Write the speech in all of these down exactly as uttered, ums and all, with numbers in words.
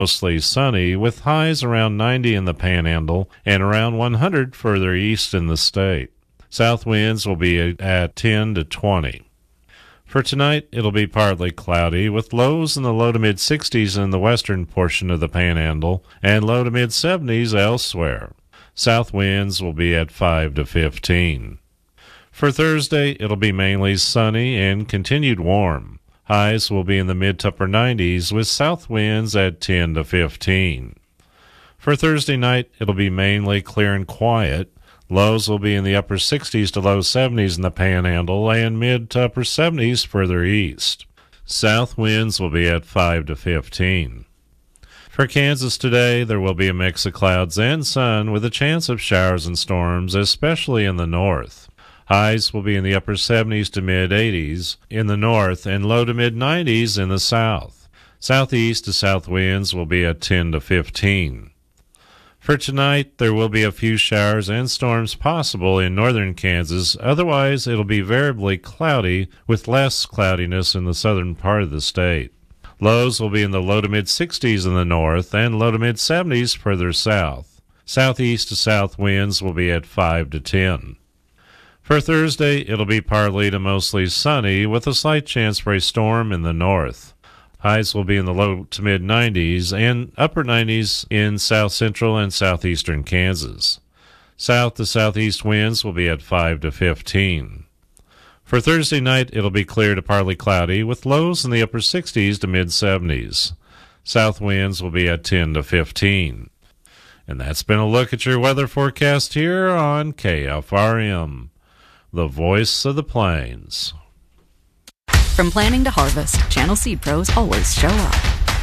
mostly sunny, with highs around ninety in the Panhandle and around one hundred further east in the state. South winds will be at ten to twenty. For tonight, it'll be partly cloudy, with lows in the low to mid-sixties in the western portion of the Panhandle and low to mid-seventies elsewhere. South winds will be at five to fifteen. For Thursday, it'll be mainly sunny and continued warm. Highs will be in the mid to upper nineties, with south winds at ten to fifteen. For Thursday night, it'll be mainly clear and quiet. Lows will be in the upper sixties to low seventies in the Panhandle and mid to upper seventies further east. South winds will be at five to fifteen. For Kansas today, there will be a mix of clouds and sun with a chance of showers and storms, especially in the north. Highs will be in the upper seventies to mid-eighties in the north and low to mid-nineties in the south. Southeast to south winds will be at ten to fifteen. For tonight, there will be a few showers and storms possible in northern Kansas. Otherwise, it'll be variably cloudy with less cloudiness in the southern part of the state. Lows will be in the low to mid-sixties in the north and low to mid-seventies further south. Southeast to south winds will be at five to ten. For Thursday, it'll be partly to mostly sunny with a slight chance for a storm in the north. Highs will be in the low to mid-nineties and upper nineties in south central and southeastern Kansas. South to southeast winds will be at five to fifteen. For Thursday night, it'll be clear to partly cloudy with lows in the upper sixties to mid-seventies. South winds will be at ten to fifteen. And that's been a look at your weather forecast here on K F R M, the voice of the plains. From planting to harvest, Channel Seed Pros always show up.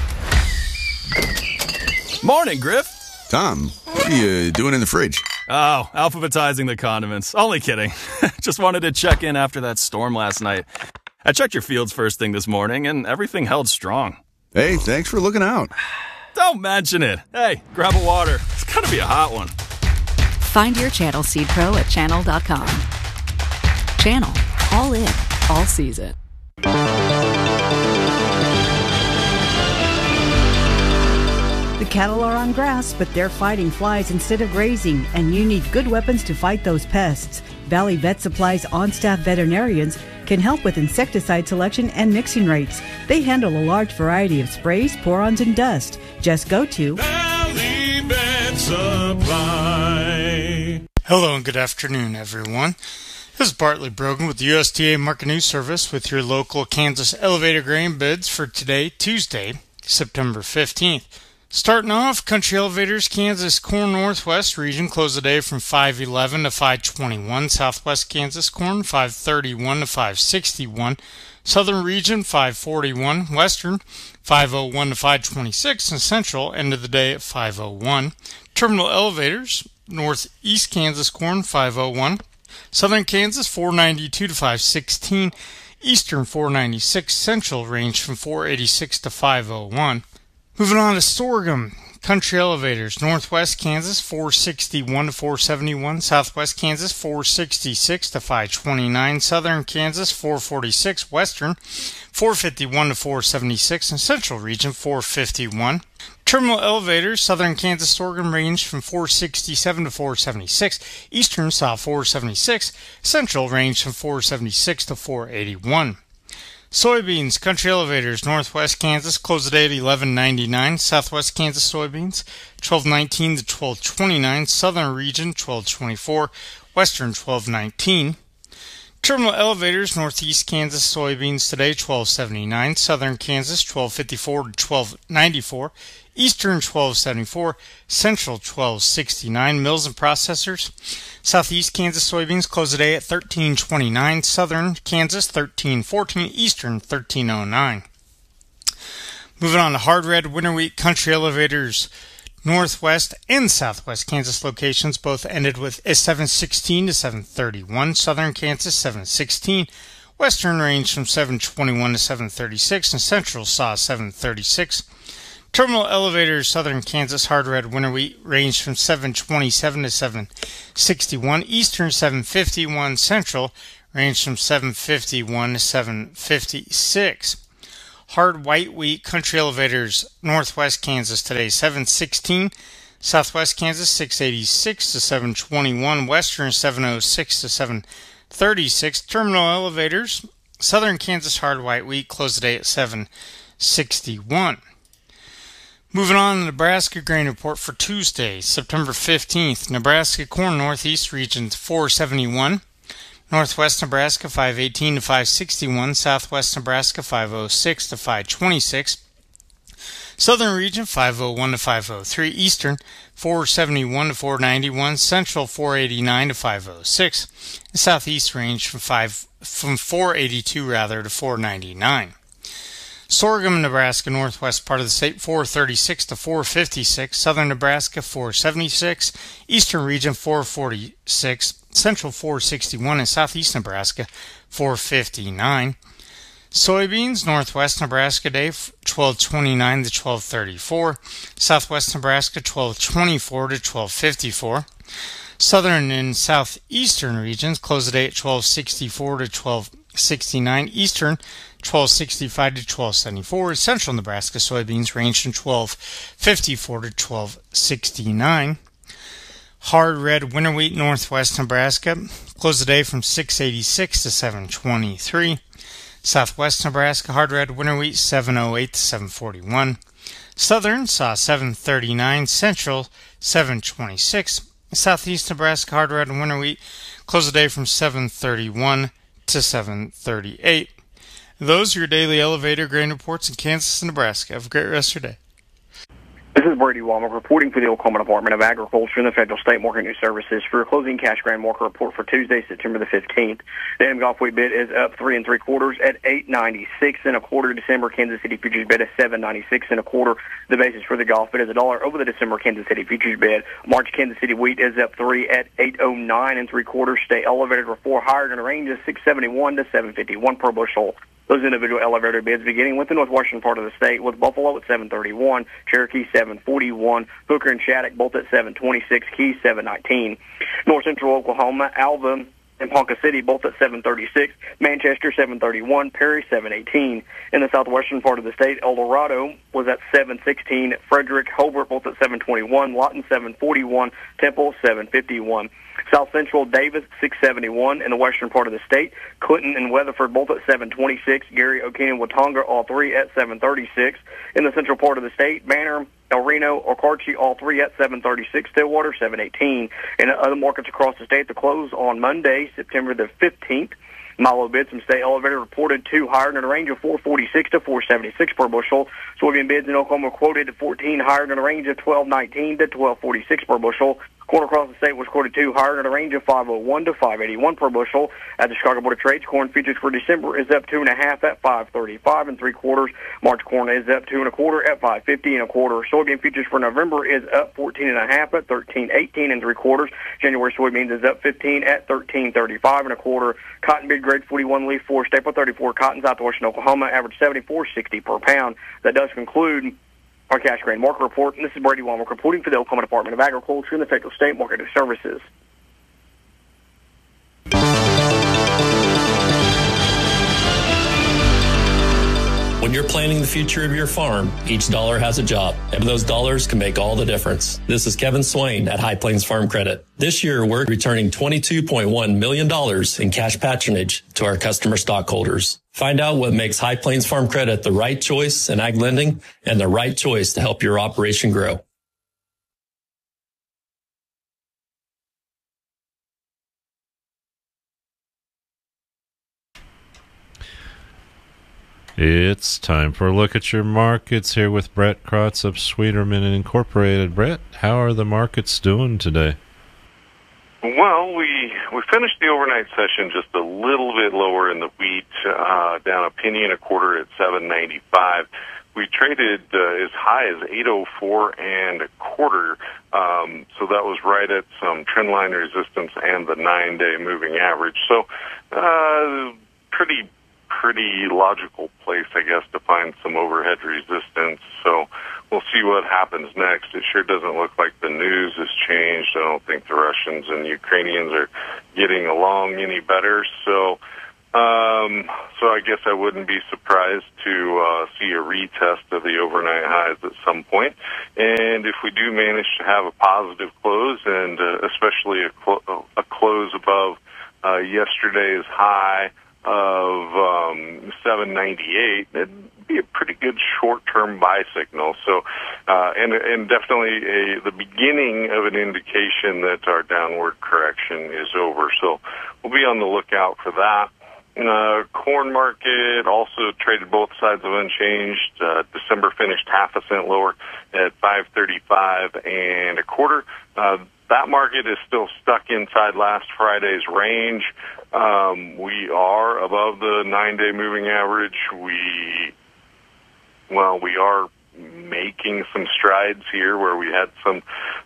Morning, Griff. Tom, what are you doing in the fridge? Oh, alphabetizing the condiments. Only kidding. Just wanted to check in after that storm last night. I checked your fields first thing this morning, and everything held strong. Hey, thanks for looking out. Don't mention it. Hey, grab a water. It's gonna be a hot one. Find your Channel Seed Pro at channel dot com. Channel. All in. All season. The cattle are on grass, but they're fighting flies instead of grazing, and you need good weapons to fight those pests. Valley Vet Supply's on-staff veterinarians can help with insecticide selection and mixing rates. They handle a large variety of sprays, pour-ons, and dust. Just go to Valley Vet Supply. Hello and good afternoon, everyone. This is Bartley Brogan with the U S D A Market News Service with your local Kansas elevator grain bids for today, Tuesday, September fifteenth. Starting off, Country Elevators, Kansas corn northwest region closed the day from five eleven to five twenty-one. Southwest Kansas corn five thirty-one to five sixty-one. Southern region five forty-one. Western five oh one to five twenty-six. And Central end of the day at five oh one. Terminal Elevators, Northeast Kansas corn five oh one. Southern Kansas four ninety-two to five sixteen. Eastern four ninety-six. Central range from four eighty-six to five oh one. Moving on to sorghum, Country Elevators, Northwest Kansas four sixty-one to four seventy-one, Southwest Kansas four sixty-six to five twenty-nine, Southern Kansas four forty-six, Western four fifty-one to four seventy-six, and Central Region four fifty-one. Terminal Elevators, Southern Kansas sorghum range from four sixty-seven to four seventy-six, Eastern saw four seventy-six, Central range from four seventy-six to four eighty-one. Soybeans, Country Elevators, Northwest Kansas closed the day at eleven ninety-nine. Southwest Kansas soybeans twelve nineteen to twelve twenty-nine. Southern Region twelve twenty-four. Western twelve nineteen. Terminal Elevators, Northeast Kansas soybeans today twelve seventy-nine. Southern Kansas twelve fifty-four to twelve ninety-four. Eastern twelve seventy-four, Central twelve sixty-nine. Mills and processors, Southeast Kansas soybeans close the day at thirteen twenty-nine. Southern Kansas thirteen fourteen. Eastern thirteen oh nine. Moving on to hard red winter wheat, Country Elevators, Northwest and Southwest Kansas locations both ended with a seven sixteen to seven thirty-one. Southern Kansas seven sixteen. Western range from seven twenty-one to seven thirty-six, and Central saw seven thirty-six. Terminal Elevators, Southern Kansas hard red winter wheat ranged from seven twenty-seven to seven sixty-one. Eastern seven fifty-one. Central ranged from seven fifty-one to seven fifty-six. Hard white wheat country elevators northwest Kansas today seven sixteen, southwest Kansas six eighty-six to seven twenty-one, western seven oh six to seven thirty-six. Terminal elevators southern Kansas hard white wheat closed today at seven sixty-one. Moving on, the Nebraska grain report for Tuesday, September fifteenth. Nebraska corn northeast region four seventy-one, northwest Nebraska five eighteen to five sixty-one, southwest Nebraska five oh six to five twenty-six, southern region five oh one to five oh three, eastern four seventy-one to four ninety-one, central four eighty-nine to five oh six, the southeast range from five from four eighty-two rather to four ninety-nine. Sorghum, Nebraska, northwest part of the state, four thirty-six to four fifty-six. Southern Nebraska, four seventy-six. Eastern region, four forty-six. Central, four sixty-one. And southeast Nebraska, four fifty-nine. Soybeans, northwest Nebraska day, twelve twenty-nine to twelve thirty-four. Southwest Nebraska, twelve twenty-four to twelve fifty-four. Southern and southeastern regions close the day at twelve sixty-four to twelve sixty-nine. Eastern, twelve sixty-five to twelve seventy-four. Central Nebraska soybeans range from twelve fifty-four to twelve sixty-nine. Hard red winter wheat northwest Nebraska closed the day from six eighty-six to seven twenty-three. Southwest Nebraska hard red winter wheat seven oh eight to seven forty-one. Southern saw seven thirty-nine. Central seven twenty-six. Southeast Nebraska hard red winter wheat closed the day from seven thirty-one to seven thirty-eight. Those are your daily elevator grain reports in Kansas and Nebraska. Have a great rest of your day. This is Brady Walmer reporting for the Oklahoma Department of Agriculture and the Federal State Market News Services for a closing cash grain market report for Tuesday, September the fifteenth. The M Gulf wheat bid is up three and three quarters at eight ninety-six and a quarter. December Kansas City futures bid is seven ninety-six and a quarter. The basis for the Gulf bid is a dollar over the December Kansas City futures bid. March Kansas City wheat is up three at eight oh nine and three quarters. Stay elevated or four higher in a range of six seventy-one to seven fifty-one per bushel. Those individual elevator bids beginning with the northwestern part of the state, with Buffalo at seven thirty-one, Cherokee seven forty-one, Hooker and Shattuck both at seven twenty-six, Keys seven nineteen. North Central Oklahoma, Alva and Ponca City both at seven thirty-six, Manchester seven thirty-one, Perry seven eighteen. In the southwestern part of the state, El Dorado was at seven sixteen, Frederick, Hobart both at seven twenty-one, Lawton seven forty-one, Temple seven fifty-one. South Central, Davis six seventy-one. In the western part of the state, Clinton and Weatherford both at seven twenty-six, Gary, O'Keen, and Watonga all three at seven thirty-six. In the central part of the state, Banner, El Reno, Okarche all three at seven thirty-six, Stillwater seven eighteen. In other markets across the state, the close on Monday, September the fifteenth. Milo bids from State Elevator reported two higher in a range of four forty-six to four seventy-six per bushel. Soybean bids in Oklahoma quoted fourteen higher in a range of twelve nineteen to twelve forty-six per bushel. Corn across the state was quoted two higher in a range of five oh one to five eighty-one per bushel. At the Chicago Board of Trade, corn futures for December is up two and a half at five thirty-five and three quarters. March corn is up two and a quarter at five fifty and a quarter. Soybean futures for November is up fourteen and a half at thirteen eighteen and three quarters. January soybeans is up fifteen at thirteen thirty-five and a quarter. Cotton bid grade forty-one leaf four staple thirty-four cotton southwestern Oklahoma average seventy-four sixty per pound. That does conclude our cash grain market report. And this is Brady Walmer reporting for the Oklahoma Department of Agriculture and the Federal State Market News Services. When you're planning the future of your farm, each dollar has a job, and those dollars can make all the difference. This is Kevin Swain at High Plains Farm Credit. This year, we're returning twenty-two point one million dollars in cash patronage to our customer stockholders. Find out what makes High Plains Farm Credit the right choice in ag lending and the right choice to help your operation grow. It's time for a look at your markets here with Brett Krotz of Sweeterman Incorporated. Brett, how are the markets doing today? Well, we we finished the overnight session just a little bit lower in the wheat, uh, down a penny and a quarter at seven ninety-five. We traded uh, as high as eight oh four and a quarter, um, so that was right at some trendline resistance and the nine-day moving average. So, uh, pretty. pretty logical place, I guess, to find some overhead resistance. So we'll see what happens next. It sure doesn't look like the news has changed. I don't think the Russians and Ukrainians are getting along any better. So Um, so I guess I wouldn't be surprised to uh, see a retest of the overnight highs at some point. And if we do manage to have a positive close, and uh, especially a, clo- a close above uh, yesterday's high of um, seven ninety-eight, it'd be a pretty good short-term buy signal. So, uh, and and definitely a, the beginning of an indication that our downward correction is over. So we'll be on the lookout for that. Uh, corn market also traded both sides of unchanged. Uh, December finished half a cent lower at five thirty-five and a quarter. Uh, that market is still stuck inside last Friday's range. Um, we are above the nine-day moving average. We, well, we are making some strides here where we had some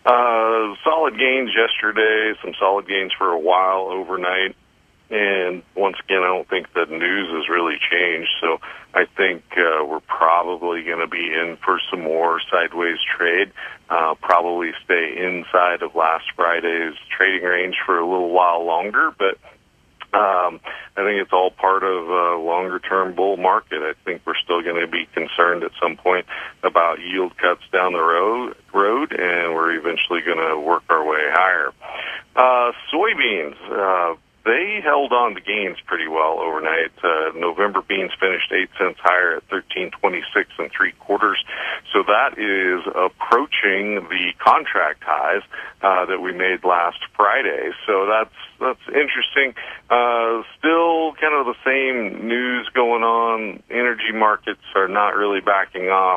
uh, solid gains yesterday, some solid gains for a while overnight. And once again, I don't think the news has really changed. So I think uh, we're probably going to be in for some more sideways trade. Uh, probably stay inside of last Friday's trading range for a little while longer. But um, I think it's all part of a longer-term bull market. I think we're still going to be concerned at some point about yield cuts down the road, road and we're eventually going to work our way higher. Uh, soybeans. Uh, They held on to gains pretty well overnight. Uh, November beans finished eight cents higher at thirteen twenty-six and three quarters. So that is approaching the contract highs uh, that we made last Friday. So that's that's interesting. Uh, still kind of the same news going on. Energy markets are not really backing off.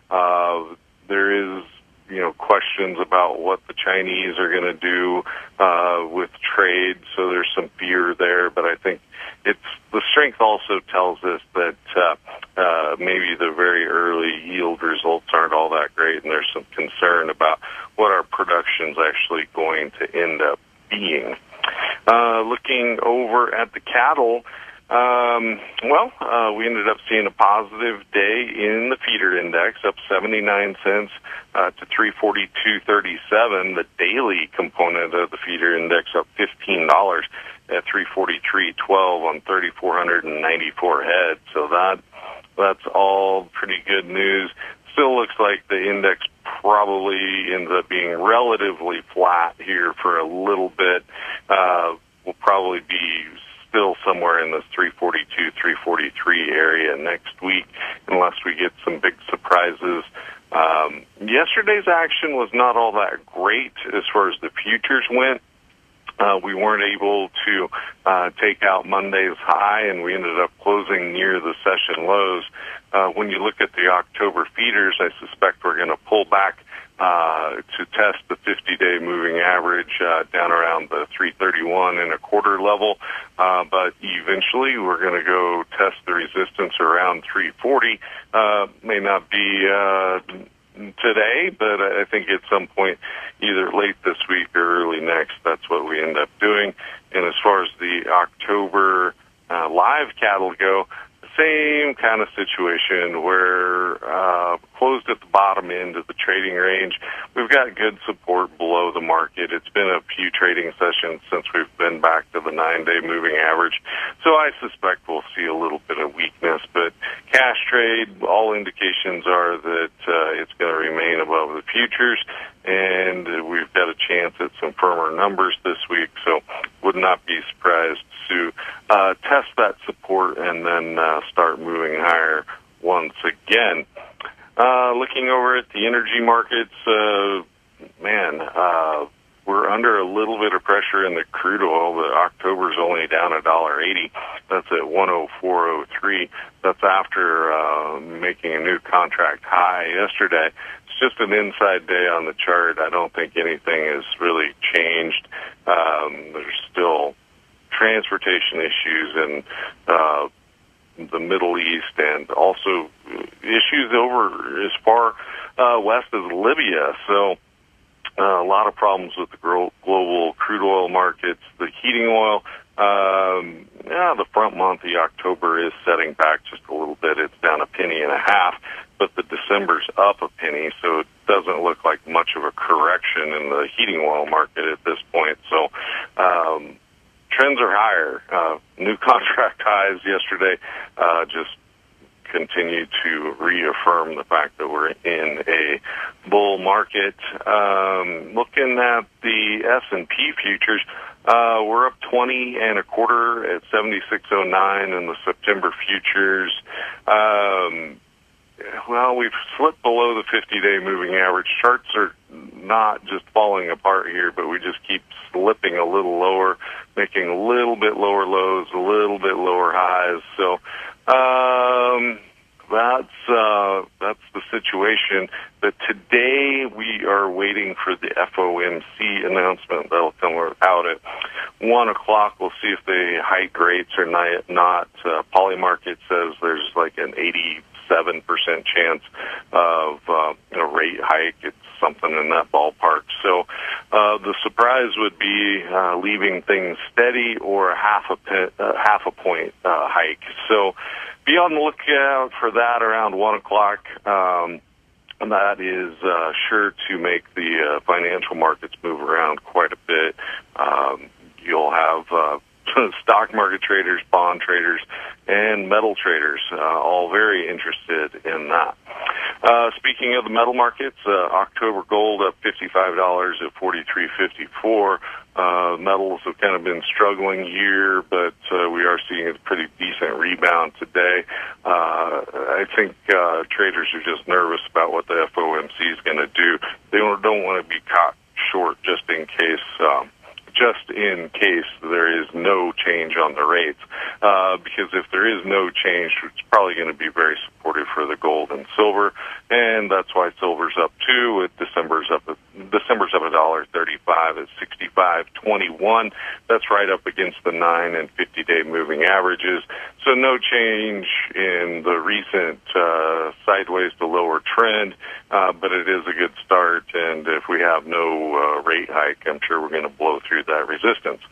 Uh, there is you know, questions about what the Chinese are going to do uh, with trade, so there's some fear there. But I think it's the strength also tells us that uh, uh, maybe the very early yield results aren't all that great, and there's some concern about what our production's actually going to end up being. Uh, looking over at the cattle, Um, well, uh, we ended up seeing a positive day in the feeder index, up seventy-nine cents uh, to three forty-two thirty-seven. The daily component of the feeder index up fifteen dollars at three forty-three twelve on three thousand four hundred ninety-four head. So that that's all pretty good news. Still looks like the index probably ends up being relatively flat here for a little bit. Uh, we'll probably be still somewhere in this three forty-two, three forty-three area next week, unless we get some big surprises. Um, yesterday's action was not all that great as far as the futures went. Uh, we weren't able to uh, take out Monday's high, and we ended up closing near the session lows. Uh, when you look at the October feeders, I suspect we're going to pull back Uh, to test the fifty-day moving average uh, down around the three thirty-one and a quarter level. Uh, but eventually we're going to go test the resistance around three forty. Uh, may not be uh, today, but I think at some point, either late this week or early next, that's what we end up doing. And as far as the October uh, live cattle go, same kind of situation where uh, closed at the bottom end of the trading range. We've got good support below the market. It's been a few trading sessions since we've been back to the nine-day moving average. So I suspect we'll see a little bit of weakness. But cash trade, all indications are that uh, it's going to remain above the futures, and we've got a chance at some firmer numbers this week. So would not be surprised to uh, test that support and then uh, start moving higher once again. Uh, looking over at the energy markets, uh, man, uh, we're under a little bit of pressure in the crude oil. The October's only down a dollar eighty. That's at one oh four oh three. That's after uh, making a new contract high yesterday. It's just an inside day on the chart. I don't think anything has really changed. Um, there's still transportation issues in uh, the Middle East, and also issues over as far uh, west as Libya. So uh, a lot of problems with the global crude oil markets. The heating oil, um, yeah, the front month, the October, is setting back just a little bit. It's down a penny and a half, but the December's up a penny, so it doesn't look like much of a correction in the heating oil market at this point. So um, trends are higher. Uh, new contract highs yesterday uh, just continue to reaffirm the fact that we're in a bull market. Um, looking at the S and P futures, uh, we're up twenty and a quarter at seventy-six oh nine in the September futures. Um, well, we've slipped below the fifty-day moving average. Charts are not just falling apart here, but we just keep slipping a little lower, making a little bit lower lows, a little bit lower highs. So, um, that's, uh, that's the situation. But today we are waiting for the F O M C announcement that'll come out at one o'clock. We'll see if they hike rates or not. Uh, Polymarket says there's like an eighty-seven percent chance of uh, a rate hike. It's something in that ballpark. So uh, the surprise would be uh, leaving things steady or a half a pe- uh, half a point uh, hike. So be on the lookout for that around one o'clock. Um, and that is uh, sure to make the uh, financial markets move around quite a bit. Um, you'll have uh, stock market traders, bond traders, and metal traders, uh, all very interested in that. Uh, speaking of the metal markets, uh, October gold up fifty-five dollars at forty-three fifty-four. Uh, metals have kind of been struggling here, but uh, we are seeing a pretty decent rebound today. Uh, I think uh, traders are just nervous about what the F O M C is going to do. They don't, don't want to be caught short just in case. Um, just in case there is no change on the rates. Uh, because if there is no change, it's probably going to be very supportive for the gold and silver, and that's why silver's up too. With December's up, December's up a dollar thirty-five at sixty-five twenty-one. That's right up against the nine and fifty-day moving averages. So no change in the recent uh, sideways to lower trend, uh, but it is a good start. And if we have no uh, rate hike, I'm sure we're going to blow through that resistance.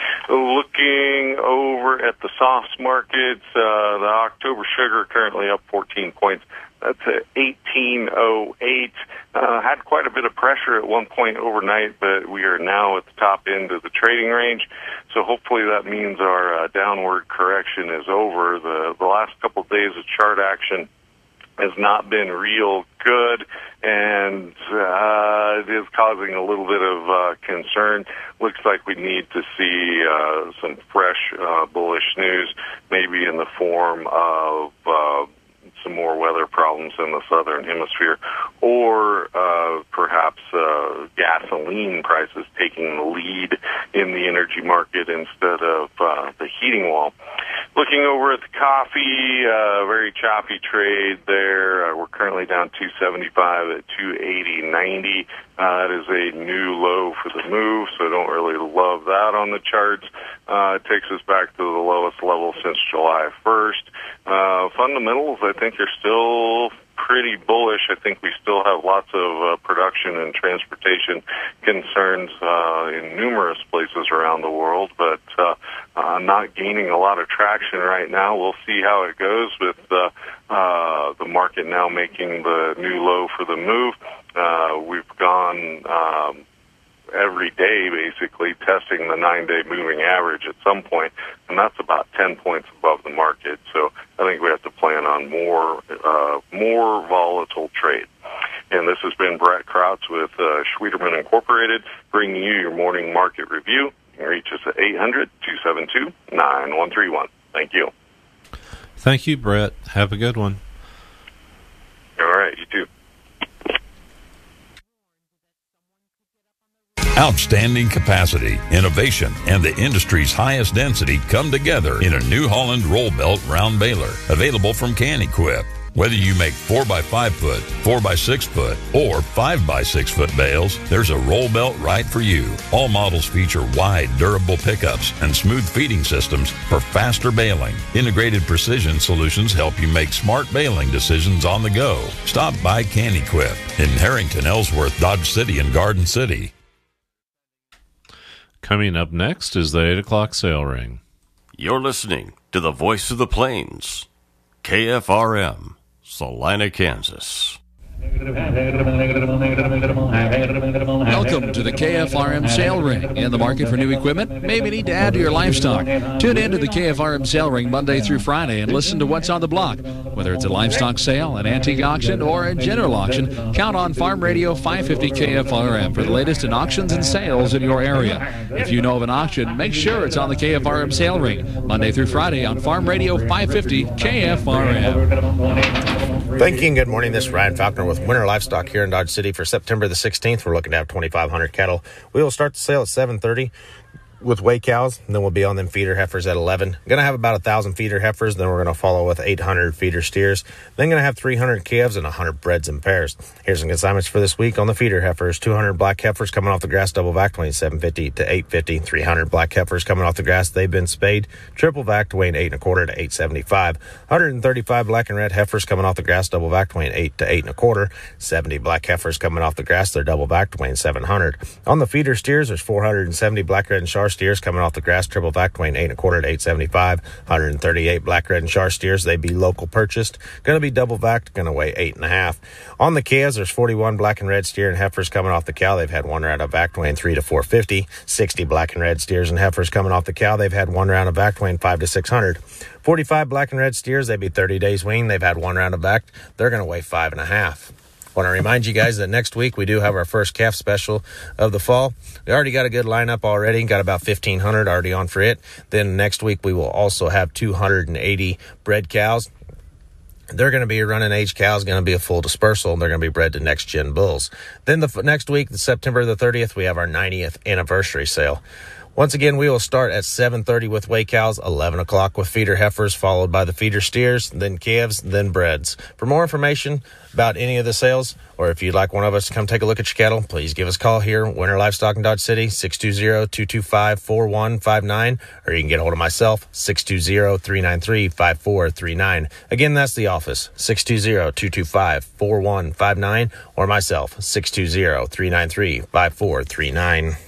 Looking over at the softs markets, uh, the October sugar currently up fourteen points. That's at eighteen oh eight. Uh, had quite a bit of pressure at one point overnight, but we are now at the top end of the trading range. So hopefully that means our uh, downward correction is over. The, the last couple of days of chart action has not been real good, and uh, it is causing a little bit of uh, concern. Looks like we need to see uh, some fresh uh, bullish news, maybe in the form of uh, some more weather problems in the southern hemisphere, or uh, perhaps uh, gasoline prices taking the lead in the energy market instead of uh, the heating wall. Looking over at the coffee, uh, very choppy trade there. Uh, we're currently down two seventy-five at two eighty ninety. Uh, it is a new low for the move, so I don't really love that on the charts. Uh, it takes us back to the lowest level since July first. Uh, fundamentals, I think, are still pretty bullish. I think we still have lots of uh, production and transportation concerns uh, in numerous places around the world, but uh, uh, not gaining a lot of traction right now. We'll see how it goes with uh, uh, the market now making the new low for the move. Uh, we've gone um, every day basically testing the nine-day moving average at some point, and that's about ten points above the market. So I think we have to plan on more uh, more volatile trade. And this has been Brett Krautz with uh, Schwieterman Incorporated, bringing you your morning market review. You can reach us at eight hundred, two seven two, nine one three one. Thank you. Thank you, Brett. Have a good one. All right, you too. Outstanding capacity, innovation, and the industry's highest density come together in a New Holland roll belt round baler, available from Can-Equip. Whether you make four by five foot, four by six foot, or five by six foot bales, there's a roll belt right for you. All models feature wide, durable pickups and smooth feeding systems for faster baling. Integrated precision solutions help you make smart baling decisions on the go. Stop by Can-Equip in Harrington, Ellsworth, Dodge City, and Garden City. Coming up next is the eight o'clock sale ring. You're listening to the Voice of the Plains, K F R M, Salina, Kansas. Welcome Welcome to the K F R M Sale Ring. In the market for new equipment? Maybe need to add to your livestock. Tune in to the K F R M Sale Ring Monday through Friday and listen to what's on the block. Whether it's a livestock sale, an antique auction, or a general auction, count on Farm Radio five fifty K F R M for the latest in auctions and sales in your area. If you know of an auction, make sure it's on the K F R M Sale Ring Monday through Friday on Farm Radio five fifty K F R M. Thank you and good morning. This is Ryan Falconer with Winter Livestock here in Dodge City for September the sixteenth. We're looking to have twenty-five hundred cattle. We will start the sale at seven thirty with weigh cows, and then we'll be on them feeder heifers at eleven. Going to have about one thousand feeder heifers, then we're going to follow with eight hundred feeder steers. Then going to have three hundred calves and one hundred breds and pairs. Here's some consignments for this week on the feeder heifers. two hundred black heifers coming off the grass, double vac, weighing seven fifty to eight fifty. three hundred black heifers coming off the grass, they've been spayed, triple vac, weighing eight and a quarter to eight seventy-five. one hundred thirty-five black and red heifers coming off the grass, double vac, weighing eight to eight and a quarter. seventy black heifers coming off the grass, they're double vac, weighing seven hundred. On the feeder steers, there's four hundred seventy black, red, and char steers coming off the grass, triple vac, weighing eight and a quarter to eight seventy-five. one hundred thirty-eight black, red, and char steers, they be local purchased, going to be double vac, going to weigh eight and a half. On the calves, there's forty-one black and red steer and heifers coming off the cow, they've had one round of vac, weighing three to four fifty. sixty black and red steers and heifers coming off the cow, they've had one round of vac, weighing five to six hundred. forty-five black and red steers, they be thirty days weaned, they've had one round of vac, they're going to weigh five and a half. Want to remind you guys that next week we do have our first calf special of the fall. We already got a good lineup already, got about fifteen hundred already on for it. Then next week we will also have two hundred eighty bred cows. They're going to be running age cows, going to be a full dispersal, and they're going to be bred to next gen bulls. Then the next week, September the thirtieth, we have our ninetieth anniversary sale. Once again, we will start at seven thirty with weigh cows, eleven o'clock with feeder heifers, followed by the feeder steers, then calves, then breds. For more information about any of the sales, or if you'd like one of us to come take a look at your cattle, please give us a call here, Winter Livestock in Dodge City, six two zero, two two five, four one five nine, or you can get a hold of myself, six two zero, three nine three, five four three nine. Again, that's the office, six two zero, two two five, four one five nine, or myself, six two zero, three nine three, five four three nine.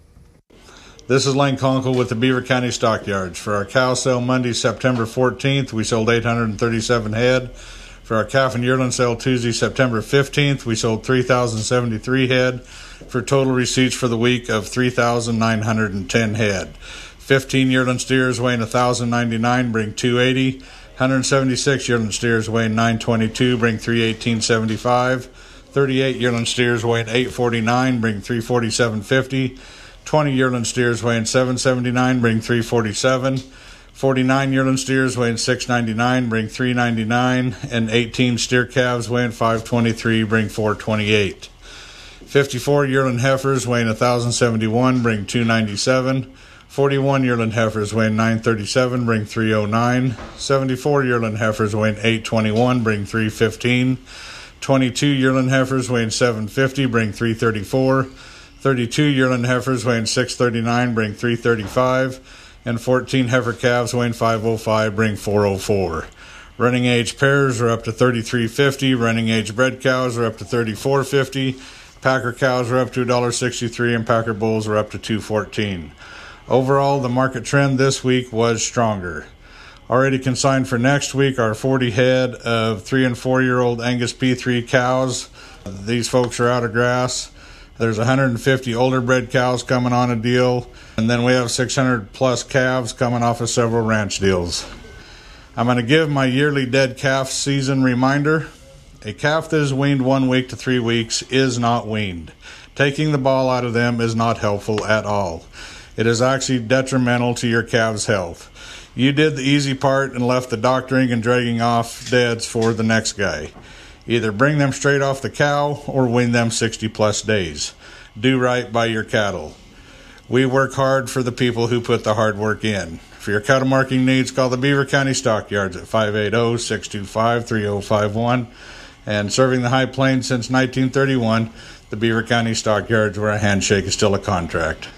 This is Lane Conkle with the Beaver County Stockyards. For our cow sale Monday, September fourteenth, we sold eight hundred thirty-seven head. For our calf and yearling sale Tuesday, September fifteenth, we sold three thousand seventy-three head, for total receipts for the week of three thousand nine hundred ten head. fifteen yearling steers weighing one thousand ninety-nine, bring two eighty. one hundred seventy-six yearling steers weighing nine twenty-two, bring three eighteen seventy-five. thirty-eight yearling steers weighing eight forty-nine, bring three forty-seven fifty. twenty yearling steers weighing seven seventy-nine, bring three forty-seven. forty-nine yearling steers weighing six ninety-nine, bring three ninety-nine. And eighteen steer calves weighing five twenty-three, bring four twenty-eight. fifty-four yearling heifers weighing one thousand seventy-one, bring two ninety-seven. forty-one yearling heifers weighing nine thirty-seven, bring three oh nine. seventy-four yearling heifers weighing eight twenty-one, bring three fifteen. twenty-two yearling heifers weighing seven fifty, bring three thirty-four. thirty-two yearling heifers weighing six thirty-nine, bring three thirty-five, and fourteen heifer calves weighing five oh five, bring four oh four. Running age pairs are up to thirty-three fifty, running age bred cows are up to thirty-four fifty, packer cows are up to one sixty-three, and packer bulls are up to two fourteen. Overall, the market trend this week was stronger. Already consigned for next week are forty head of three and four year old Angus P three cows. These folks are out of grass. There's one hundred fifty older bred cows coming on a deal, and then we have six hundred plus calves coming off of several ranch deals. I'm going to give my yearly dead calf season reminder. A calf that is weaned one week to three weeks is not weaned. Taking the ball out of them is not helpful at all. It is actually detrimental to your calf's health. You did the easy part and left the doctoring and dragging off deads for the next guy. Either bring them straight off the cow or wean them sixty plus days. Do right by your cattle. We work hard for the people who put the hard work in. For your cattle marking needs, call the Beaver County Stockyards at five eight zero, six two five, three zero five one. And serving the High Plains since nineteen thirty-one, the Beaver County Stockyards, where a handshake is still a contract.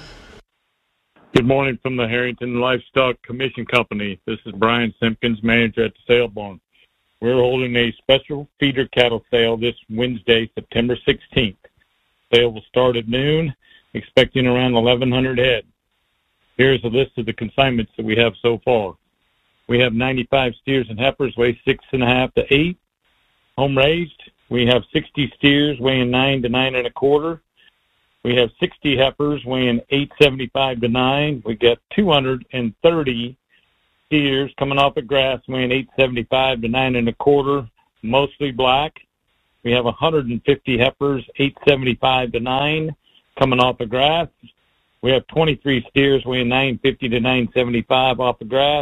Good morning from the Harrington Livestock Commission Company. This is Brian Simpkins, manager at the sale barn. We're holding a special feeder cattle sale this Wednesday, September sixteenth. Sale will start at noon, expecting around eleven hundred head. Here's a list of the consignments that we have so far. We have ninety-five steers and heifers, weigh six and a half to eight. Home raised, we have sixty steers weighing nine to nine and a quarter. We have sixty heifers weighing eight seventy-five to nine. We got two hundred thirty steers coming off of grass weighing eight seventy-five to nine and a quarter, mostly black. We have one hundred fifty heifers, eight seventy-five to nine, coming off of grass. We have twenty-three steers weighing nine fifty to nine seventy-five off of grass.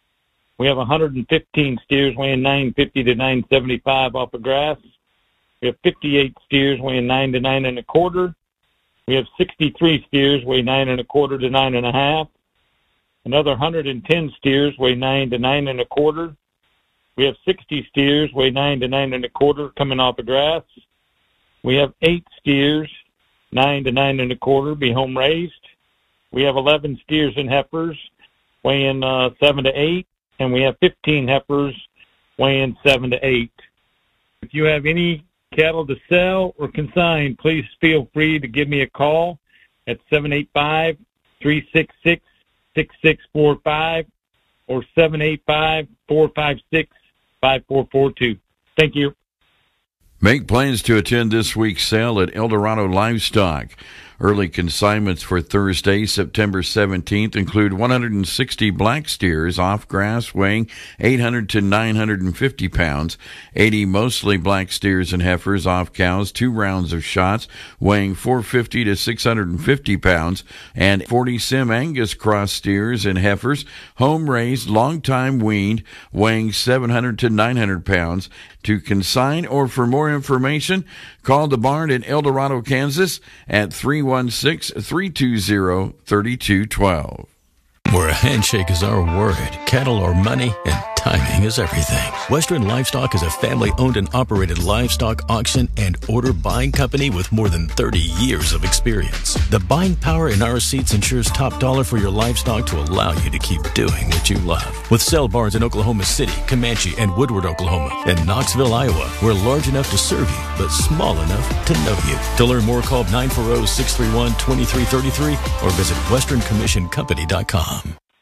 We have one hundred fifteen steers weighing nine fifty to nine seventy-five off of grass. We have fifty-eight steers weighing nine to nine and a quarter. We have sixty-three steers weigh nine and a quarter to nine and a half. Another one hundred ten steers weigh nine to nine and a quarter. We have sixty steers weigh nine to nine and a quarter coming off of grass. We have eight steers, nine to nine and a quarter, be home raised. We have eleven steers and heifers weighing uh, seven to eight, and we have fifteen heifers weighing seven to eight. If you have any cattle to sell or consign, please feel free to give me a call at seven eight five, three six six, six six four five or seven eight five, four five six, five four four two. Thank you. Make plans to attend this week's sale at Eldorado Livestock. Early consignments for Thursday, September seventeenth include one hundred sixty black steers off grass weighing eight hundred to nine hundred fifty pounds, eighty mostly black steers and heifers off cows, two rounds of shots weighing four hundred fifty to six hundred fifty pounds, and forty Sim Angus cross steers and heifers, home raised, long time weaned, weighing seven hundred to nine hundred pounds. To consign or for more information, call the barn in El Dorado, Kansas at three one six, three two zero, three two one two. Where a handshake is our word, cattle are money, and timing is everything. Western Livestock is a family-owned and operated livestock auction and order buying company with more than thirty years of experience. The buying power in our seats ensures top dollar for your livestock to allow you to keep doing what you love. With sale barns in Oklahoma City, Comanche, and Woodward, Oklahoma, and Knoxville, Iowa, we're large enough to serve you, but small enough to know you. To learn more, call nine four zero, six three one, two three three three or visit western commission company dot com.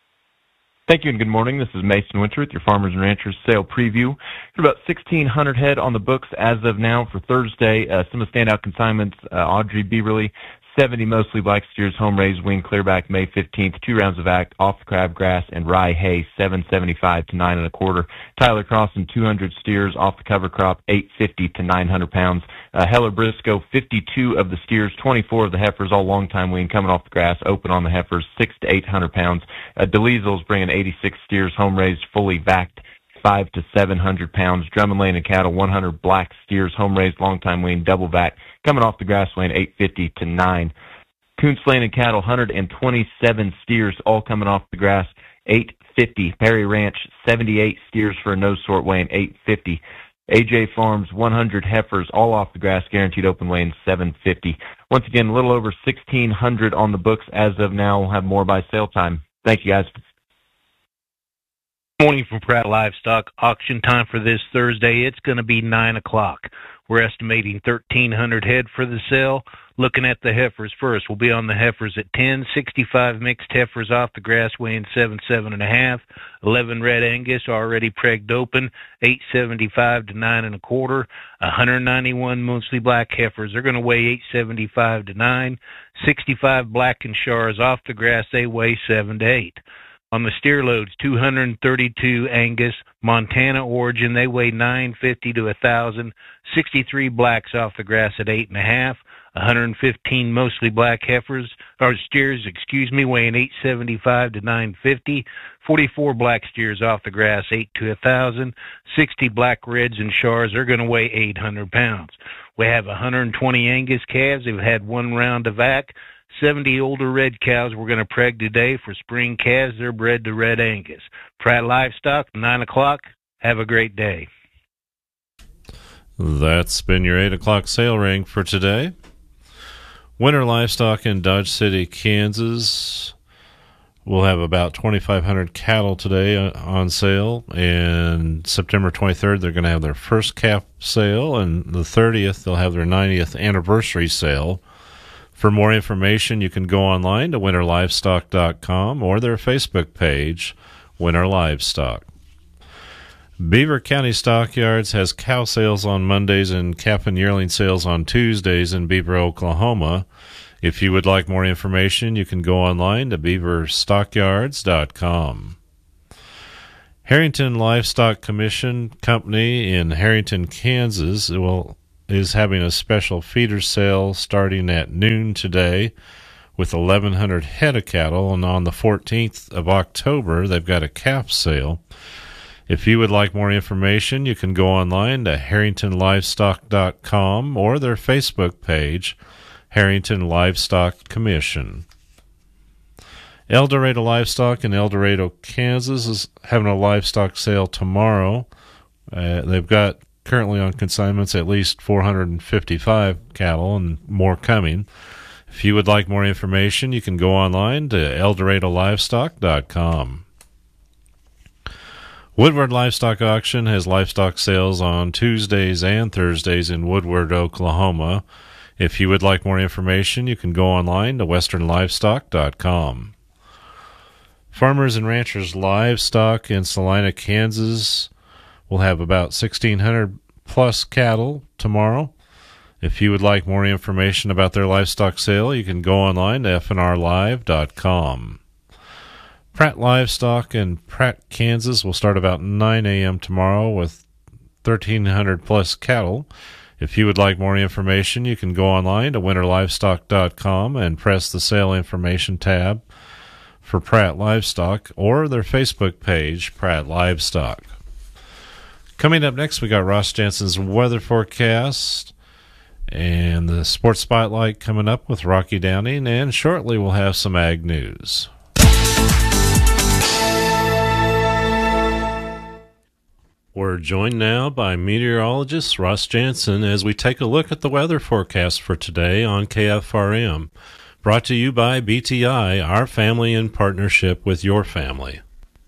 Thank you and good morning. This is Mason Winter with your Farmers and Ranchers Sale Preview. About sixteen hundred head on the books as of now for Thursday. Uh, some of the standout consignments, uh, Audrey Beaverly, seventy mostly black steers, home raised, wing clearback, May fifteenth, two rounds of act, off the crabgrass, and rye hay, seven seventy-five to nine and a quarter. Tyler Crossan, two hundred steers, off the cover crop, eight fifty to nine hundred pounds. Uh, Heller Briscoe, fifty-two of the steers, twenty-four of the heifers, all long time wean, coming off the grass, open on the heifers, six to eight hundred pounds. Uh, DeLiesels bringing eighty-six steers, home raised, fully vacked, five to seven hundred pounds. Drummond Lane and Cattle, one hundred black steers, home raised, long time wean, double vac, coming off the grass weighing eight fifty to nine. Kuntz Lane and Cattle, one hundred twenty-seven steers, all coming off the grass, eight fifty. Perry Ranch, seventy-eight steers for a no sort weighing eight fifty. A J Farms, one hundred heifers, all off the grass, guaranteed open weighing seven fifty. Once again, a little over sixteen hundred on the books as of now. We'll have more by sale time. Thank you, guys. Morning from Pratt Livestock. Auction time for this Thursday. It's going to be nine o'clock. We're estimating thirteen hundred head for the sale. Looking at the heifers first, we'll be on the heifers at ten, sixty-five mixed heifers off the grass weighing seven, seven and a half, eleven red Angus already pregged open, eight seventy-five to nine and a quarter, one hundred ninety-one mostly black heifers. They're going to weigh eight seventy-five to nine, sixty-five black and Shars off the grass. They weigh seven to eight. On the steer loads, two hundred thirty-two Angus, Montana origin. They weigh nine fifty to one thousand. sixty-three blacks off the grass at eight and a half. one hundred fifteen mostly black heifers, or steers, excuse me, weighing eight seventy-five to nine fifty. forty-four black steers off the grass, eight to one thousand. sixty black reds and Shars are going to weigh eight hundred pounds. We have one hundred twenty Angus calves. They've had one round of vac. seventy older red cows we're going to preg today for spring calves. They're bred to red Angus. Pratt Livestock, nine o'clock. Have a great day. That's been your eight o'clock sale ring for today. Winter Livestock in Dodge City, Kansas. We'll have about twenty-five hundred cattle today on sale, and September twenty-third they're going to have their first calf sale, and the thirtieth they'll have their ninetieth anniversary sale. For more information, you can go online to winter livestock dot com or their Facebook page, Winter Livestock. Beaver County Stockyards has cow sales on Mondays and calf and yearling sales on Tuesdays in Beaver, Oklahoma. If you would like more information, you can go online to beaver stockyards dot com. Harrington Livestock Commission Company in Harrington, Kansas will, is having a special feeder sale starting at noon today with eleven hundred head of cattle, and on the fourteenth of October they've got a calf sale. If you would like more information, you can go online to harrington livestock dot com or their Facebook page, Harrington Livestock Commission. El Dorado Livestock in El Dorado, Kansas is having a livestock sale tomorrow. Uh, they've got currently on consignments at least four hundred fifty-five cattle and more coming. If you would like more information, you can go online to el dorado livestock dot com. Woodward Livestock Auction has livestock sales on Tuesdays and Thursdays in Woodward, Oklahoma. If you would like more information, you can go online to western livestock dot com. Farmers and Ranchers Livestock in Salina, Kansas will have about sixteen hundred plus cattle tomorrow. If you would like more information about their livestock sale, you can go online to f n r live dot com. Pratt Livestock in Pratt, Kansas will start about nine a.m. tomorrow with thirteen hundred plus cattle. If you would like more information, you can go online to winter livestock dot com and press the sale information tab for Pratt Livestock or their Facebook page, Pratt Livestock. Coming up next, we got Ross Jansen's weather forecast and the Sports Spotlight coming up with Rocky Downing, and shortly we'll have some ag news. We're joined now by meteorologist Ross Jansen as we take a look at the weather forecast for today on K F R M. Brought to you by B T I, our family in partnership with your family.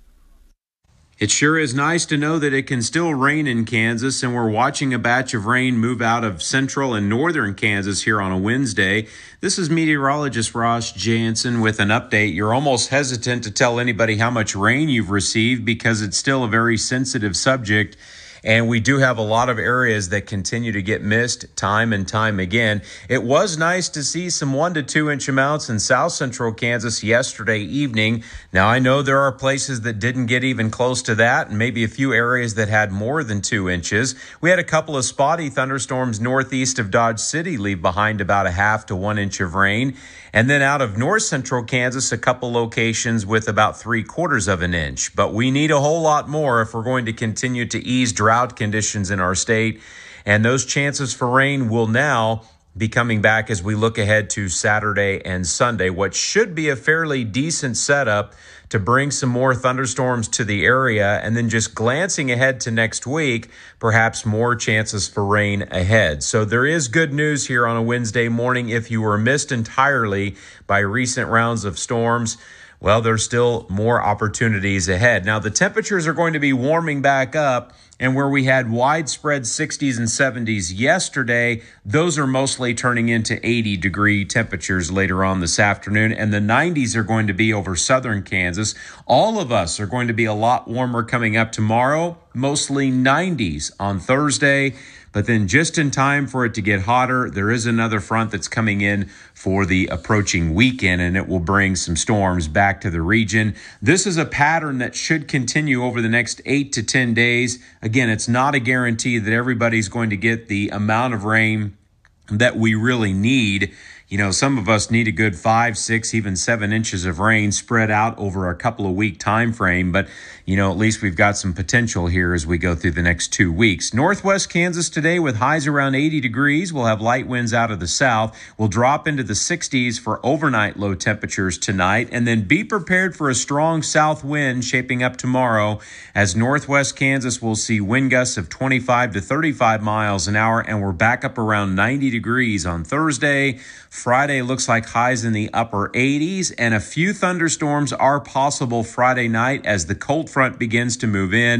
It sure is nice to know that it can still rain in Kansas, and we're watching a batch of rain move out of central and northern Kansas here on a Wednesday. This is meteorologist Ross Jansen with an update. You're almost hesitant to tell anybody how much rain you've received because it's still a very sensitive subject. And we do have a lot of areas that continue to get missed time and time again. It was nice to see some one to two inch amounts in south central Kansas yesterday evening. Now, I know there are places that didn't get even close to that, and maybe a few areas that had more than two inches. We had a couple of spotty thunderstorms northeast of Dodge City leave behind about a half to one inch of rain. And then out of north central Kansas, a couple locations with about three quarters of an inch. But we need a whole lot more if we're going to continue to ease drought conditions in our state. And those chances for rain will now be coming back as we look ahead to Saturday and Sunday, what should be a fairly decent setup to bring some more thunderstorms to the area. And then just glancing ahead to next week, perhaps more chances for rain ahead. So there is good news here on a Wednesday morning. If you were missed entirely by recent rounds of storms, well, there's still more opportunities ahead. Now, the temperatures are going to be warming back up, and where we had widespread sixties and seventies yesterday, those are mostly turning into eighty degree temperatures later on this afternoon, and the nineties are going to be over southern Kansas. All of us are going to be a lot warmer coming up tomorrow, mostly nineties on Thursday. But then just in time for it to get hotter, there is another front that's coming in for the approaching weekend, and it will bring some storms back to the region. This is a pattern that should continue over the next eight to ten days. Again, it's not a guarantee that everybody's going to get the amount of rain that we really need. You know, some of us need a good five, six, even seven inches of rain spread out over a couple of week time frame. But, you know, at least we've got some potential here as we go through the next two weeks. Northwest Kansas today with highs around eighty degrees. We'll have light winds out of the south. We'll drop into the sixties for overnight low temperatures tonight. And then be prepared for a strong south wind shaping up tomorrow, as Northwest Kansas will see wind gusts of twenty-five to thirty-five miles an hour. And we're back up around ninety degrees on Thursday. Friday looks like highs in the upper eighties, and a few thunderstorms are possible Friday night as the cold front begins to move in.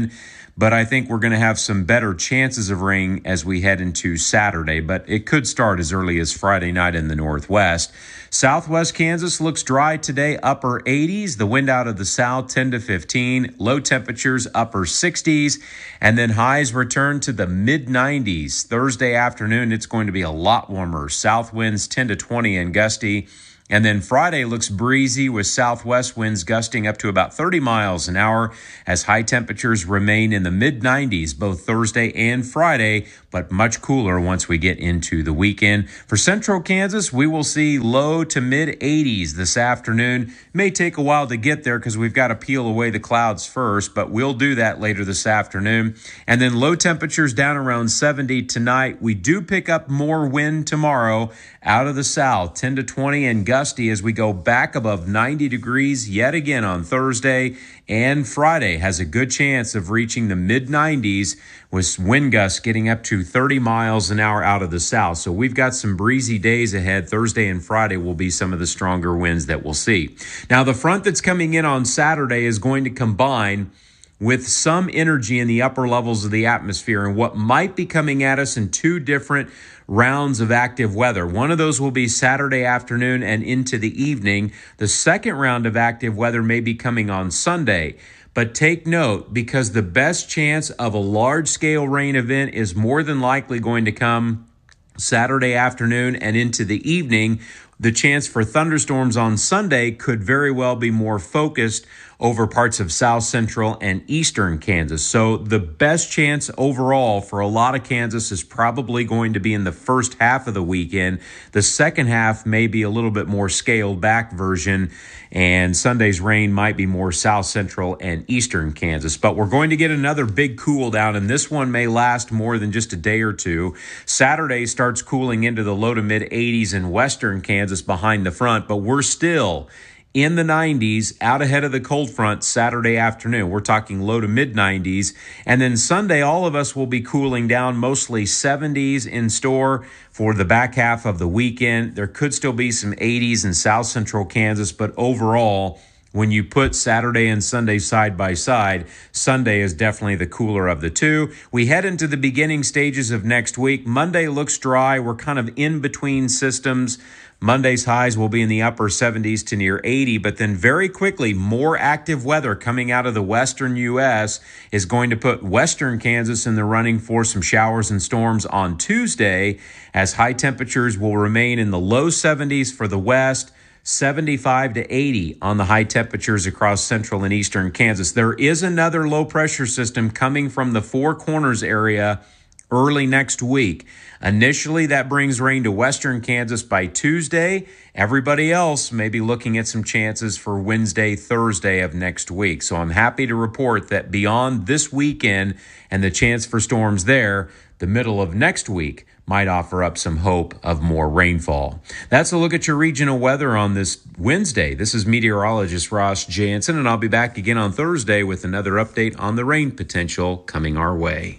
but I think we're going to have some better chances of rain as we head into Saturday, but it could start as early as Friday night in the northwest. Southwest Kansas looks dry today, upper eighties. The wind out of the south, ten to fifteen. Low temperatures, upper sixties. And then highs return to the mid nineties. Thursday afternoon, it's going to be a lot warmer. South winds ten to twenty and gusty. And then Friday looks breezy with southwest winds gusting up to about thirty miles an hour as high temperatures remain in the mid nineties both Thursday and Friday, but much cooler once we get into the weekend. For central Kansas, we will see low to mid eighties this afternoon. It may take a while to get there because we've got to peel away the clouds first, but we'll do that later this afternoon. And then low temperatures down around seventy tonight. We do pick up more wind tomorrow out of the south, ten to twenty and gusty as we go back above ninety degrees yet again on Thursday. And Friday has a good chance of reaching the mid nineties with wind gusts getting up to thirty miles an hour out of the south. So we've got some breezy days ahead. Thursday and Friday will be some of the stronger winds that we'll see. Now, the front that's coming in on Saturday is going to combine with some energy in the upper levels of the atmosphere and what might be coming at us in two different rounds of active weather. One of those will be Saturday afternoon and into the evening. The second round of active weather may be coming on Sunday. But take note, because the best chance of a large-scale rain event is more than likely going to come Saturday afternoon and into the evening, the chance for thunderstorms on Sunday could very well be more focused over parts of south central and eastern Kansas. So the best chance overall for a lot of Kansas is probably going to be in the first half of the weekend. The second half may be a little bit more scaled back version, and Sunday's rain might be more south central and eastern Kansas. But we're going to get another big cool down, and this one may last more than just a day or two. Saturday starts cooling into the low to mid eighties in western Kansas behind the front, but we're still in the nineties, out ahead of the cold front Saturday afternoon. We're talking low to mid nineties. And then Sunday, all of us will be cooling down, mostly seventies in store for the back half of the weekend. There could still be some eighties in south central Kansas, but overall, when you put Saturday and Sunday side by side, Sunday is definitely the cooler of the two. We head into the beginning stages of next week. Monday looks dry. We're kind of in between systems. Monday's highs will be in the upper seventies to near eighty, but then very quickly, more active weather coming out of the western U S is going to put western Kansas in the running for some showers and storms on Tuesday, as high temperatures will remain in the low seventies for the west, seventy-five to eighty on the high temperatures across central and eastern Kansas. There is another low pressure system coming from the Four Corners area early next week. Initially, that brings rain to western Kansas by Tuesday. Everybody else may be looking at some chances for Wednesday, Thursday of next week. So I'm happy to report that beyond this weekend and the chance for storms there, the middle of next week might offer up some hope of more rainfall. That's a look at your regional weather on this Wednesday. This is meteorologist Ross Jansen, and I'll be back again on Thursday with another update on the rain potential coming our way.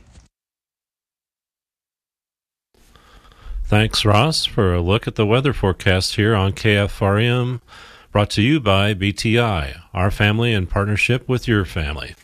Thanks, Ross, for a look at the weather forecast here on K F R M, brought to you by B T I, our family in partnership with your family.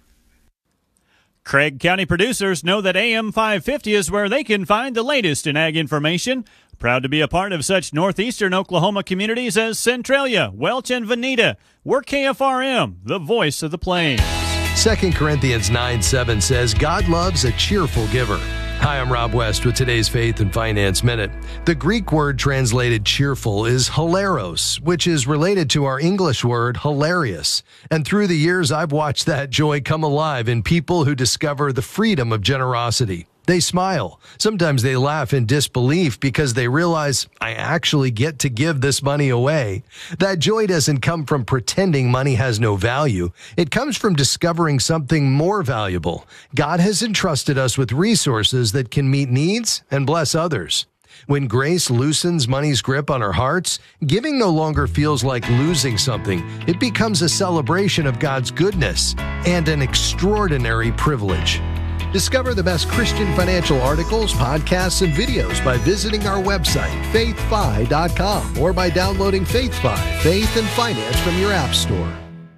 Craig County producers know that A M five fifty is where they can find the latest in ag information. Proud to be a part of such northeastern Oklahoma communities as Centralia, Welch, and Veneta. We're K F R M, the voice of the plains. Second Corinthians nine seven says, God loves a cheerful giver. Hi, I'm Rob West with today's Faith and Finance Minute. The Greek word translated cheerful is hilaros, which is related to our English word hilarious. And through the years, I've watched that joy come alive in people who discover the freedom of generosity. They smile. Sometimes they laugh in disbelief because they realize, I actually get to give this money away. That joy doesn't come from pretending money has no value. It comes from discovering something more valuable. God has entrusted us with resources that can meet needs and bless others. When grace loosens money's grip on our hearts, giving no longer feels like losing something. It becomes a celebration of God's goodness and an extraordinary privilege. Discover the best Christian financial articles, podcasts, and videos by visiting our website, faith fi dot com, or by downloading FaithFi, Faith and Finance, from your app store.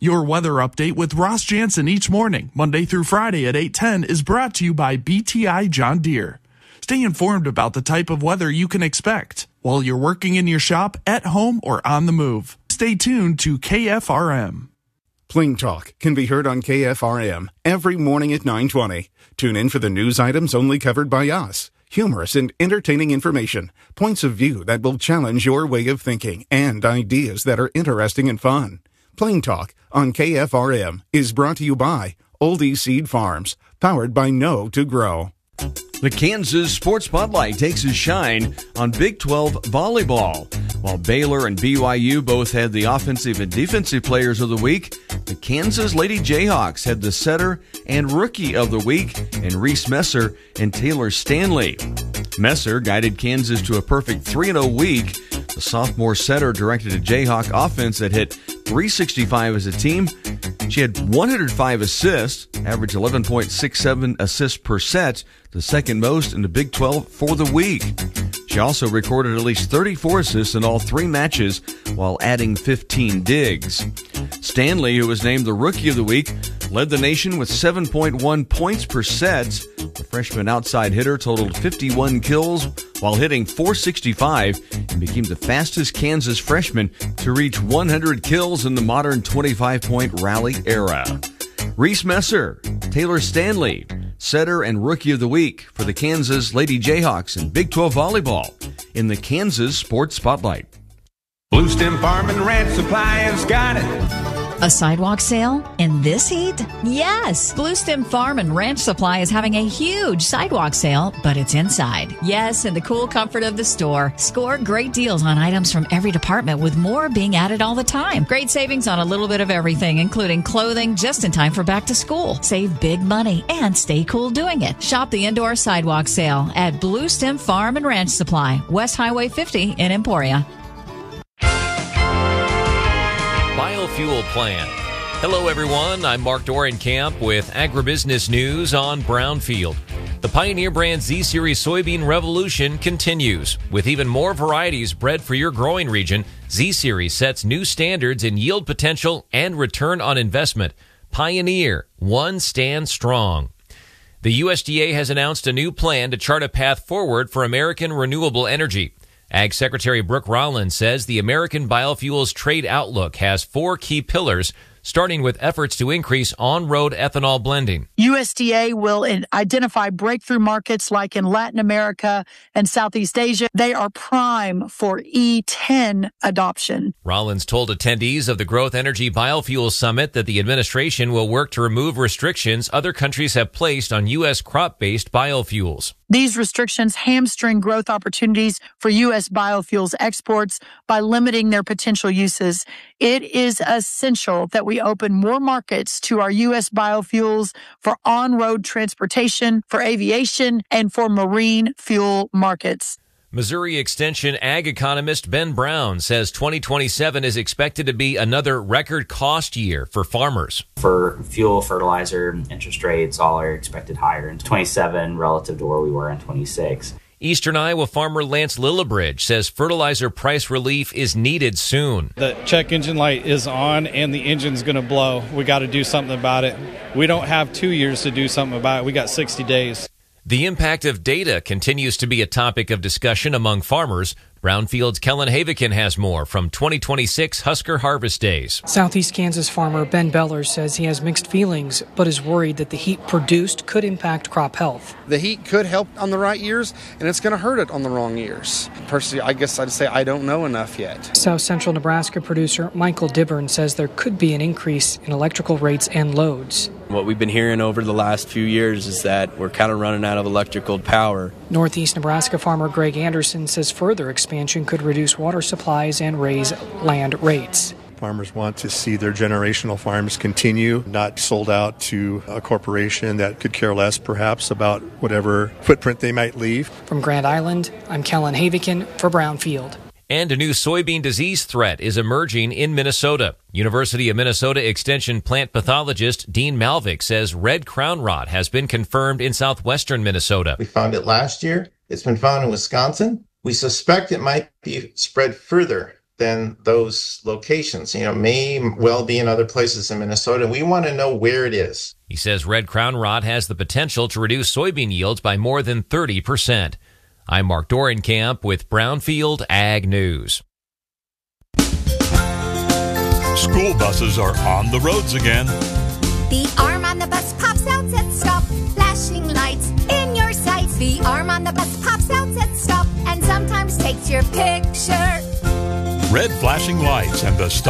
Your weather update with Ross Jansen each morning, Monday through Friday at eight ten, is brought to you by B T I John Deere. Stay informed about the type of weather you can expect while you're working in your shop, at home, or on the move. Stay tuned to K F R M. Plain Talk can be heard on K F R M every morning at nine twenty. Tune in for the news items only covered by us. Humorous and entertaining information, points of view that will challenge your way of thinking, and ideas that are interesting and fun. Plain Talk on K F R M is brought to you by Oldie Seed Farms, powered by Know to Grow. The Kansas Sports Spotlight takes a shine on Big twelve volleyball. While Baylor and B Y U both had the offensive and defensive players of the week, the Kansas Lady Jayhawks had the setter and rookie of the week in Reese Messer and Taylor Stanley. Messer guided Kansas to a perfect three and oh week. The sophomore setter directed a Jayhawk offense that hit three sixty-five as a team. She had one hundred five assists, averaged eleven point six seven assists per set, the second most in the Big twelve for the week. She also recorded at least thirty-four assists in all three matches while adding fifteen digs. Stanley, who was named the Rookie of the Week, led the nation with seven point one points per set. The freshman outside hitter totaled fifty-one kills while hitting four sixty-five and became the fastest Kansas freshman to reach one hundred kills in the modern twenty-five point rally era. Reese Messer, Taylor Stanley, setter and Rookie of the Week for the Kansas Lady Jayhawks in Big twelve volleyball in the Kansas Sports Spotlight. Blue Stem Farm and Ranch Supply has got it. A sidewalk sale in this heat? Yes! Blue Stem Farm and Ranch Supply is having a huge sidewalk sale, but it's inside. Yes, in the cool comfort of the store. Score great deals on items from every department, with more being added all the time. Great savings on a little bit of everything, including clothing, just in time for back to school. Save big money and stay cool doing it. Shop the indoor sidewalk sale at Blue Stem Farm and Ranch Supply, West Highway fifty in Emporia. Biofuel plant. Hello, everyone. I'm Mark Dorenkamp with Agribusiness News on Brownfield. The Pioneer brand Z-Series soybean revolution continues. With even more varieties bred for your growing region, Z-Series sets new standards in yield potential and return on investment. Pioneer, one stand strong. The U S D A has announced a new plan to chart a path forward for American renewable energy. Ag Secretary Brooke Rollins says the American biofuels trade outlook has four key pillars, starting with efforts to increase on-road ethanol blending. U S D A will identify breakthrough markets like in Latin America and Southeast Asia. They are prime for E ten adoption. Rollins told attendees of the Growth Energy Biofuels Summit that the administration will work to remove restrictions other countries have placed on U S crop-based biofuels. These restrictions hamstring growth opportunities for U S biofuels exports by limiting their potential uses. It is essential that we open more markets to our U S biofuels for on-road transportation, for aviation, and for marine fuel markets. Missouri Extension ag economist Ben Brown says twenty twenty-seven is expected to be another record cost year for farmers. For fuel, fertilizer, interest rates, all are expected higher in twenty-seven relative to where we were in twenty-six. Eastern Iowa farmer Lance Lillibridge says fertilizer price relief is needed soon. The check engine light is on and the engine's going to blow. We got to do something about it. We don't have two years to do something about it. We got sixty days. The impact of data continues to be a topic of discussion among farmers. Brownfield's Kellen Havikin has more from twenty twenty-six Husker Harvest Days. Southeast Kansas farmer Ben Beller says he has mixed feelings, but is worried that the heat produced could impact crop health. The heat could help on the right years, and it's going to hurt it on the wrong years. Personally, I guess I'd say I don't know enough yet. South Central Nebraska producer Michael Dibburn says there could be an increase in electrical rates and loads. What we've been hearing over the last few years is that we're kind of running out of electrical power. Northeast Nebraska farmer Greg Anderson says further expansion could reduce water supplies and raise land rates. Farmers want to see their generational farms continue, not sold out to a corporation that could care less perhaps about whatever footprint they might leave. From Grand Island, I'm Kellen Havikin for Brownfield. And a new soybean disease threat is emerging in Minnesota. University of Minnesota Extension plant pathologist Dean Malvik says red crown rot has been confirmed in southwestern Minnesota. We found it last year. It's been found in Wisconsin. We suspect it might be spread further than those locations. You know, may well be in other places in Minnesota. We want to know where it is. He says red crown rot has the potential to reduce soybean yields by more than thirty percent. I'm Mark Dorenkamp with Brownfield Ag News. School buses are on the roads again. The arm on the bus pops out, says stop, flashing lights in your sights. The arm on the bus pops out, says stop, and sometimes takes your picture. Red flashing lights and the stop